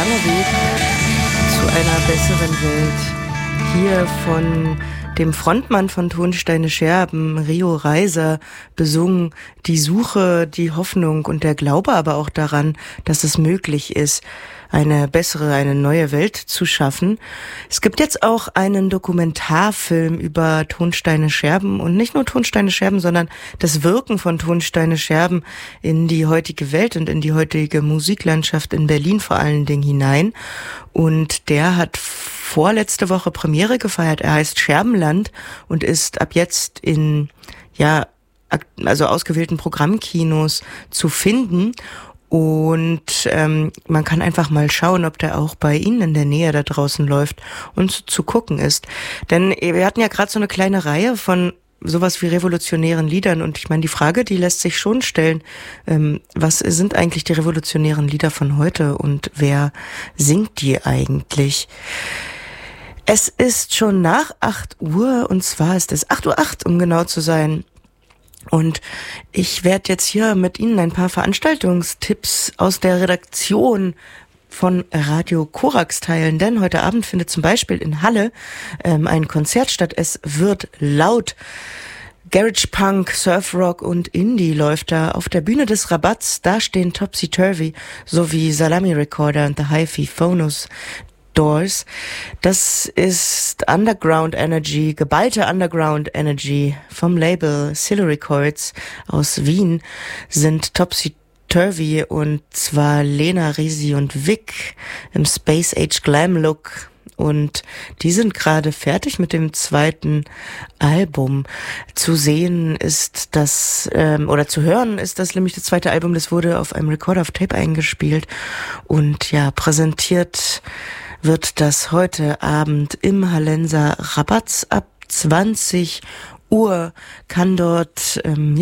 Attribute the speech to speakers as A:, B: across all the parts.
A: lange Weg zu einer besseren Welt. Hier von dem Frontmann von Tonsteine Scherben, Rio Reiser, besungen die Suche, die Hoffnung und der Glaube aber auch daran, dass es möglich ist, eine bessere, eine neue Welt zu schaffen. Es gibt jetzt auch einen Dokumentarfilm über Tonsteine Scherben und nicht nur Tonsteine Scherben, sondern das Wirken von Tonsteine Scherben in die heutige Welt und in die heutige Musiklandschaft in Berlin vor allen Dingen hinein. Und der hat vorletzte Woche Premiere gefeiert. Er heißt Scherbenland und ist ab jetzt in, also ausgewählten Programmkinos zu finden. Und man kann einfach mal schauen, ob der auch bei Ihnen in der Nähe da draußen läuft und zu gucken ist. Denn wir hatten ja gerade so eine kleine Reihe von sowas wie revolutionären Liedern. Und ich meine, die Frage, die lässt sich schon stellen, was sind eigentlich die revolutionären Lieder von heute und wer singt die eigentlich? Es ist schon nach 8 Uhr und zwar ist es 8:08 Uhr, um genau zu sein. Und ich werde jetzt hier mit Ihnen ein paar Veranstaltungstipps aus der Redaktion von Radio Korax teilen, denn heute Abend findet zum Beispiel in Halle ein Konzert statt. Es wird laut. Garage Punk, Surf Rock und Indie läuft da auf der Bühne des Rabatts. Da stehen Topsy Turvy sowie Salami Recorder und The Hi-Fi Phonos Doors. Das ist Underground Energy, geballte Underground Energy vom Label Silo Records aus Wien sind Topsy Turvy und zwar Lena, Risi und Vic im Space Age Glam Look. Und die sind gerade fertig mit dem zweiten Album. Zu sehen ist das, oder zu hören ist das nämlich das zweite Album, das wurde auf einem Recorder of Tape eingespielt und ja, präsentiert wird das heute Abend im Hallenser Rabatz ab 20 Uhr kann dort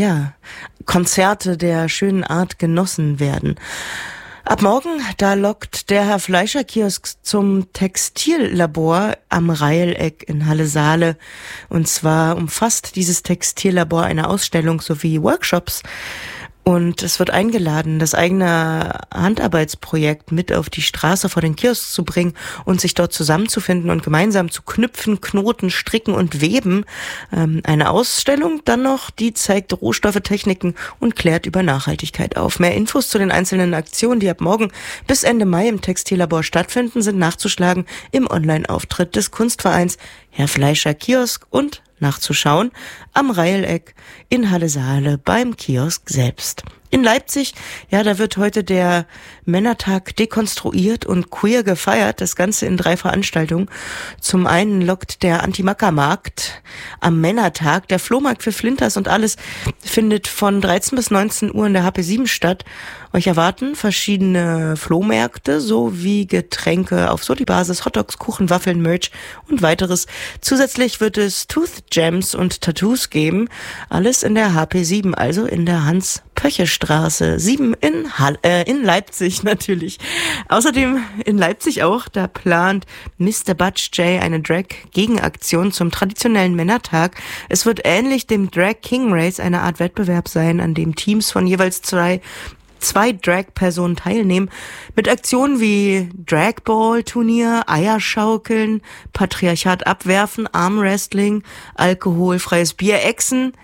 A: Konzerte der schönen Art genossen werden. Ab morgen, da lockt der Herr Fleischer Kiosk zum Textillabor am Reileck in Halle-Saale. Und zwar umfasst dieses Textillabor eine Ausstellung sowie Workshops. Und es wird eingeladen, das eigene Handarbeitsprojekt mit auf die Straße vor den Kiosk zu bringen und sich dort zusammenzufinden und gemeinsam zu knüpfen, knoten, stricken und weben. Eine Ausstellung dann noch, die zeigt Rohstoffe, Techniken und klärt über Nachhaltigkeit auf. Mehr Infos zu den einzelnen Aktionen, die ab morgen bis Ende Mai im Textillabor stattfinden, sind nachzuschlagen im Online-Auftritt des Kunstvereins Herr Fleischer Kiosk und nachzuschauen am Reileck in Halle-Saale beim Kiosk selbst. In Leipzig, ja, da wird heute der Männertag dekonstruiert und queer gefeiert, das Ganze in 3 Veranstaltungen. Zum einen lockt der Anti-Macker-Markt am Männertag, der Flohmarkt für Flinters und alles findet von 13 bis 19 Uhr in der HP7 statt. Euch erwarten verschiedene Flohmärkte sowie Getränke auf Soli-Basis, Hotdogs, Kuchen, Waffeln, Merch und weiteres. Zusätzlich wird es Tooth Jams und Tattoos geben. Alles in der HP7, also in der Hans-Pöche-Straße 7 in Leipzig natürlich. Außerdem in Leipzig auch, da plant Mr. Butch J eine Drag-Gegenaktion zum traditionellen Männertag. Es wird ähnlich dem Drag King Race eine Art Wettbewerb sein, an dem Teams von jeweils zwei Drag-Personen teilnehmen, mit Aktionen wie Dragball-Turnier, Eierschaukeln, Patriarchat abwerfen, Armwrestling, alkoholfreies Bier, Echsen.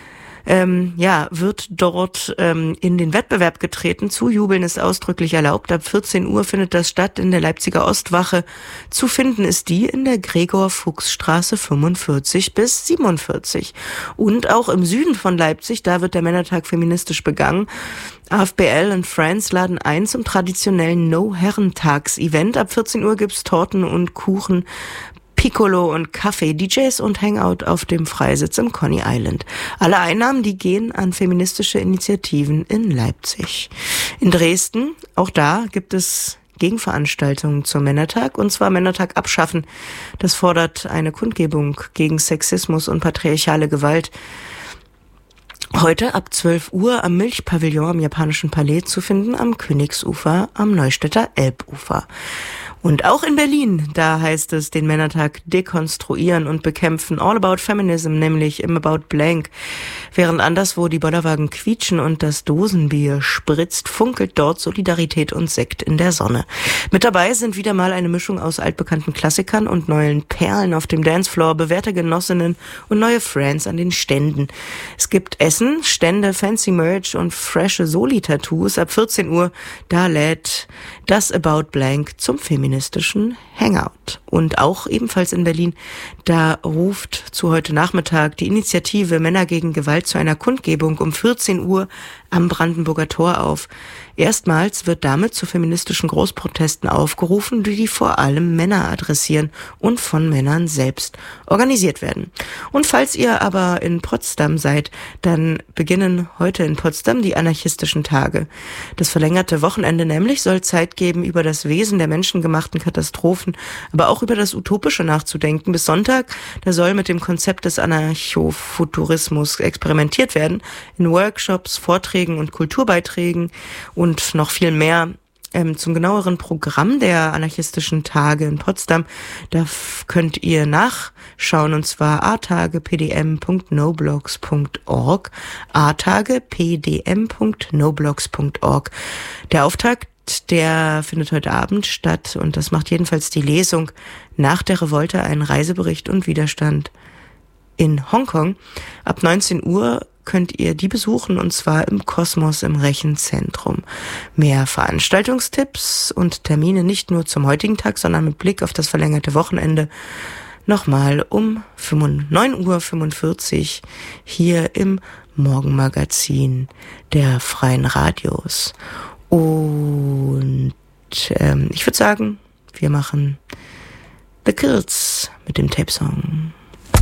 A: Wird dort in den Wettbewerb getreten. Zujubeln ist ausdrücklich erlaubt. Ab 14 Uhr findet das statt in der Leipziger Ostwache. Zu finden ist die in der Gregor-Fuchs-Straße 45 bis 47. Und auch im Süden von Leipzig, da wird der Männertag feministisch begangen. AFBL und Friends laden ein zum traditionellen No-Herrentags-Event. Ab 14 Uhr gibt's Torten und Kuchen, Piccolo und Kaffee, DJs und Hangout auf dem Freisitz im Coney Island. Alle Einnahmen, die gehen an feministische Initiativen in Leipzig. In Dresden, auch da gibt es Gegenveranstaltungen zum Männertag, und zwar Männertag abschaffen. Das fordert eine Kundgebung gegen Sexismus und patriarchale Gewalt. Heute ab 12 Uhr am Milchpavillon am Japanischen Palais zu finden, am Königsufer, am Neustädter Elbufer. Und auch in Berlin, da heißt es den Männertag dekonstruieren und bekämpfen. All About Feminism, nämlich im About Blank. Während anderswo die Bollerwagen quietschen und das Dosenbier spritzt, funkelt dort Solidarität und Sekt in der Sonne. Mit dabei sind wieder mal eine Mischung aus altbekannten Klassikern und neuen Perlen auf dem Dancefloor, bewährte Genossinnen und neue Friends an den Ständen. Es gibt Essen, Stände, fancy Merch und frische Soli-Tattoos. Ab 14 Uhr, da lädt das About Blank zum feministischen Hangout. Und auch ebenfalls in Berlin, da ruft zu heute Nachmittag die Initiative Männer gegen Gewalt zu einer Kundgebung um 14 Uhr am Brandenburger Tor auf. Erstmals wird damit zu feministischen Großprotesten aufgerufen, die vor allem Männer adressieren und von Männern selbst organisiert werden. Und falls ihr aber in Potsdam seid, dann beginnen heute in Potsdam die anarchistischen Tage. Das verlängerte Wochenende nämlich soll Zeit geben, über das Wesen der menschengemachten Katastrophen, aber auch über das Utopische nachzudenken. Bis Sonntag, da soll mit dem Konzept des Anarchofuturismus experimentiert werden, in Workshops, Vorträgen und Kulturbeiträgen und noch viel mehr. Zum genaueren Programm der anarchistischen Tage in Potsdam, da könnt ihr nachschauen, und zwar atagepdm.noblogs.org, atagepdm.noblogs.org. Der Auftakt, der findet heute Abend statt und das macht jedenfalls die Lesung nach der Revolte, ein Reisebericht und Widerstand in Hongkong. Ab 19 Uhr könnt ihr die besuchen, und zwar im Kosmos im Rechenzentrum. Mehr Veranstaltungstipps und Termine nicht nur zum heutigen Tag, sondern mit Blick auf das verlängerte Wochenende nochmal um 9:45 Uhr hier im Morgenmagazin der Freien Radios. Und ich würde sagen, wir machen The Kills mit dem Tape-Song.